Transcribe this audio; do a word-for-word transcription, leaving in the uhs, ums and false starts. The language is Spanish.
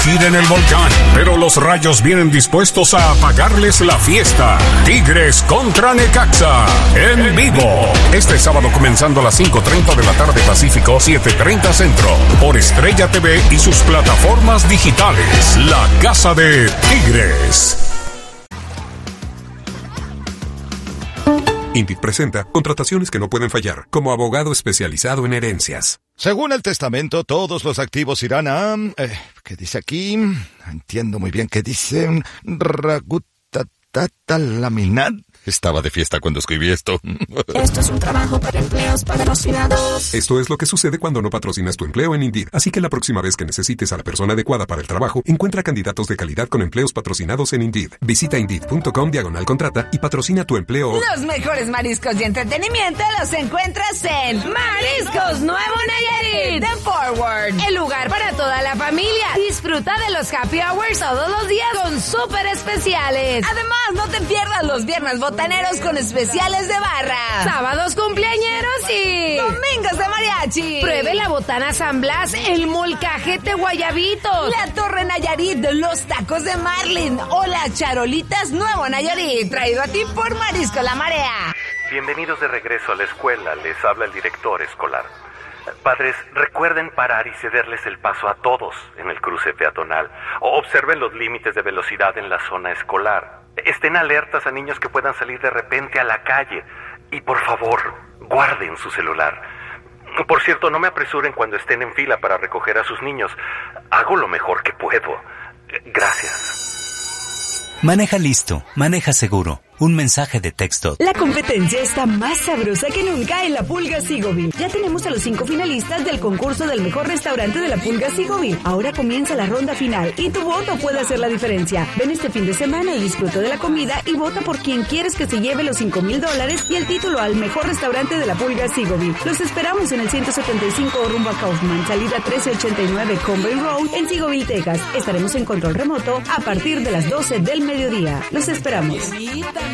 en el volcán, pero los Rayos vienen dispuestos a apagarles la fiesta. Tigres contra Necaxa, en vivo. Este sábado comenzando a las cinco treinta de la tarde Pacífico, siete treinta Centro, por Estrella T V y sus plataformas digitales. La Casa de Tigres. Indeed presenta contrataciones que no pueden fallar, como abogado especializado en herencias. Según el testamento, todos los activos irán a... Eh, ¿Qué dice aquí? Entiendo muy bien qué dice... Ragutatatalaminat. Estaba de fiesta cuando escribí esto. Esto es un trabajo para empleos patrocinados. Esto es lo que sucede cuando no patrocinas tu empleo en Indeed. Así que la próxima vez que necesites a la persona adecuada para el trabajo, encuentra candidatos de calidad con empleos patrocinados en Indeed. Visita Indeed.com diagonal contrata y patrocina tu empleo. Los mejores mariscos y entretenimiento los encuentras en Mariscos Nuevo Nayarit de Forward. El lugar para toda la familia. Disfruta de los happy hours todos los días con súper especiales. Además, no te pierdas los viernes botaneros con especiales de barra, sábados cumpleañeros y domingos de mariachi. Pruebe la botana San Blas, el molcajete Guayabitos, la Torre Nayarit, los tacos de Marlin o las charolitas Nuevo Nayarit, traído a ti por Marisco La Marea. Bienvenidos de regreso a la escuela, les habla el director escolar. Padres, recuerden parar y cederles el paso a todos en el cruce peatonal. O observen los límites de velocidad en la zona escolar. Estén alertas a niños que puedan salir de repente a la calle. Y por favor, guarden su celular. Por cierto, no me apresuren cuando estén en fila para recoger a sus niños. Hago lo mejor que puedo. Gracias. Maneja listo, maneja seguro. Un mensaje de texto. La competencia está más sabrosa que nunca en La Pulga Sigovil. Ya tenemos a los cinco finalistas del concurso del mejor restaurante de La Pulga Sigovil. Ahora comienza la ronda final y tu voto puede hacer la diferencia. Ven este fin de semana y disfruta de la comida y vota por quien quieres que se lleve los cinco mil dólares y el título al mejor restaurante de La Pulga Sigovil. Los esperamos en el ciento setenta y cinco rumbo a Kaufman, salida trece ochenta y nueve Convent Road en Sigovil, Texas. Estaremos en control remoto a partir de las doce del mediodía. Los esperamos.